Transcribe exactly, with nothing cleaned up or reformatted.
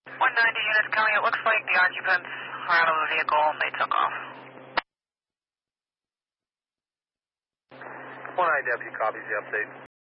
one ninety units coming. It looks like the occupants are out of the vehicle and they took off. one nine deputy copies the update.